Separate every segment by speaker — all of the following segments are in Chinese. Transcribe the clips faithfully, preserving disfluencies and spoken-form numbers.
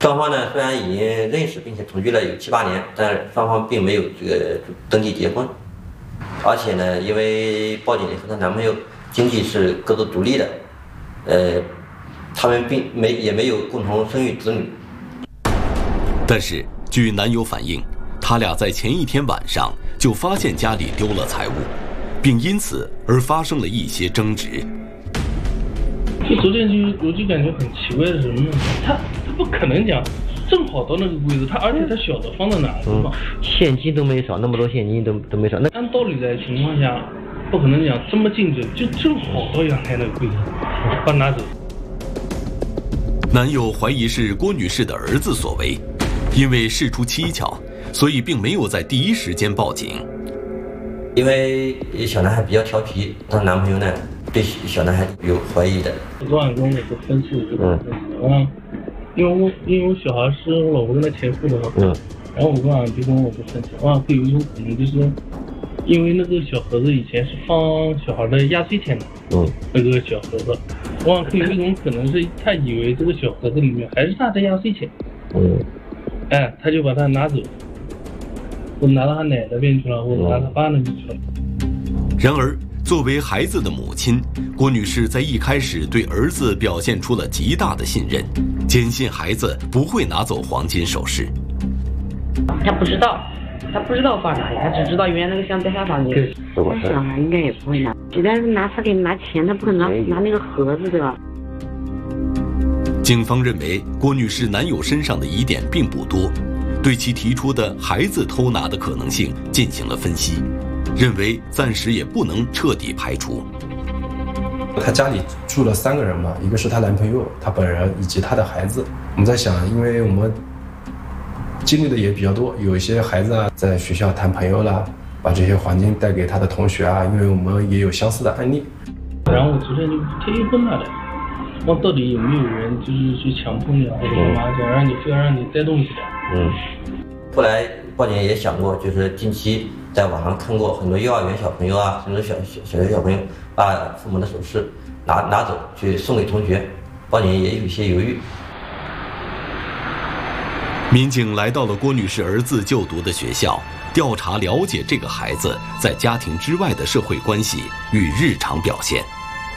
Speaker 1: 双方呢虽然已经认识并且同居了有七八年，但是双方并没有这个登记结婚。而且呢，因为鲍锦林和她男朋友经济是各自独立的，呃，他们并没也没有共同生育子女。
Speaker 2: 但是据男友反映，他俩在前一天晚上就发现家里丢了财物，并因此而发生了一些争执。
Speaker 3: 就昨天就我就感觉很奇怪的是什么呢？他他不可能讲正好到那个位置，他而且他晓得放在哪地方、
Speaker 4: 嗯，现金都没少，那么多现金都都没少。那
Speaker 3: 按道理的情况下，不可能讲这么近就就正好到阳台那个柜子，把拿走。
Speaker 2: 男友怀疑是郭女士的儿子所为，因为事出蹊跷，所以并没有在第一时间报警。
Speaker 1: 因为小男孩比较调皮，她男朋友呢对小男孩有怀疑的。
Speaker 3: 昨晚跟我不分析这个分析，嗯，因为我因为我小孩是我老婆跟他前夫的嘛，嗯，然后我昨晚就跟我不分析，我想会有一种可能就是，因为那个小盒子以前是放小孩的压岁钱的，嗯，那个小盒子，我想会有一种可能是他以为这个小盒子里面还是他的压岁钱，嗯，哎，他就把它拿走。我拿到他奶那边去了，我拿他爸那边去了。
Speaker 2: 然而，作为孩子的母亲，郭女士在一开始对儿子表现出了极大的信任，坚信孩子不会拿走黄金首饰。
Speaker 5: 他不知道，他不知道放哪里，他只知道原来那个箱在他房间。我想啊，应该也不会拿，但是拿他给你拿钱，他不可能拿拿那个盒子的。
Speaker 2: 警方认为，郭女士男友身上的疑点并不多。对其提出的孩子偷拿的可能性进行了分析，认为暂时也不能彻底排除。
Speaker 6: 她家里住了三个人嘛，一个是她男朋友、她本人以及她的孩子。我们在想，因为我们经历的也比较多，有一些孩子啊在学校谈朋友啦，把这些黄金带给他的同学啊，因为我们也有相似的案例。
Speaker 3: 然后我昨天就特意问他的，问到底有没有人就是去强迫你啊，或者干嘛，想让你非要让你带东西的。嗯，
Speaker 1: 后来鲍姐也想过，就是近期在网上看过很多幼儿园小朋友啊，甚至小小小学小朋友把父母的首饰拿拿走去送给同学，鲍姐也有些犹豫。
Speaker 2: 民警来到了郭女士儿子就读的学校，调查了解这个孩子在家庭之外的社会关系与日常表现。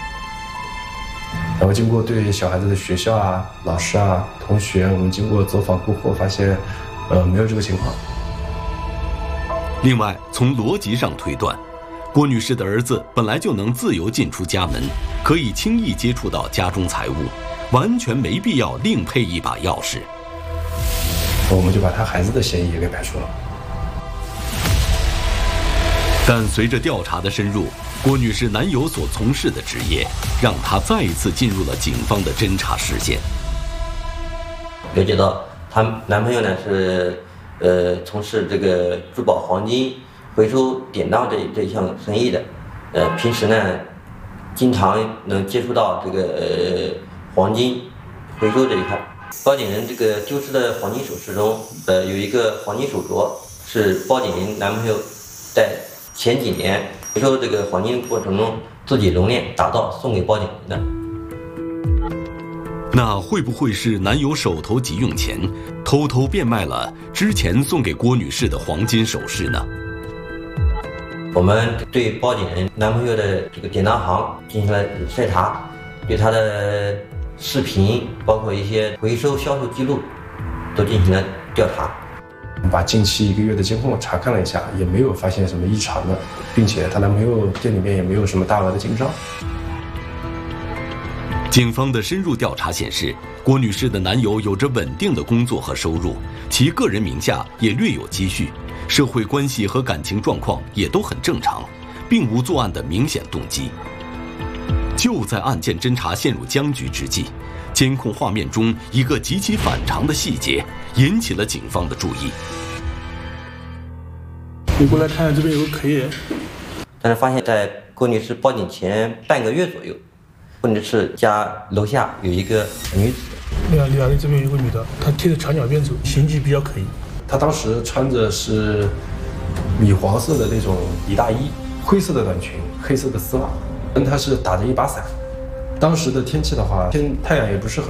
Speaker 6: 然后经过对小孩子的学校啊、老师啊、同学，我们经过走访过后发现，呃，没有这个情况。
Speaker 2: 另外，从逻辑上推断，郭女士的儿子本来就能自由进出家门，可以轻易接触到家中财物，完全没必要另配一把钥匙。
Speaker 6: 我们就把他孩子的嫌疑也给排除了。
Speaker 2: 但随着调查的深入，郭女士男友所从事的职业，让她再一次进入了警方的侦查视线。
Speaker 1: 了解到，她男朋友呢是，呃，从事这个珠宝黄金回收典当这这一项生意的，呃，平时呢，经常能接触到这个呃黄金回收这一块。包锦人这个丢失的黄金首饰中，呃，有一个黄金手镯是包锦人男朋友在前几年回收这个黄金过程中自己熔炼打造送给包锦人的。
Speaker 2: 那会不会是男友手头急用钱，偷偷变卖了之前送给郭女士的黄金首饰呢？
Speaker 1: 我们对包锦人男朋友的这个典当行进行了筛查，对他的视频，包括一些回收销售记录，都进行了调查。
Speaker 6: 把近期一个月的监控查看了一下，也没有发现什么异常的，并且她男朋友店里面也没有什么大额的进账。
Speaker 2: 警方的深入调查显示，郭女士的男友有着稳定的工作和收入，其个人名下也略有积蓄，社会关系和感情状况也都很正常，并无作案的明显动机。就在案件侦查陷入僵局之际，监控画面中一个极其反常的细节引起了警方的注意。
Speaker 7: 你过来看，这边有个可以。
Speaker 1: 但是发现，在郭女士报警前半个月左右，郭女士家楼下有一个女子。
Speaker 7: 对啊，对啊，这边有个女的，她贴着墙角边走，形迹比较可疑。
Speaker 6: 她当时穿着是米黄色的那种呢大衣，灰色的短裙，黑色的丝袜，她是打着一把伞。当时的天气的话，天太阳也不是很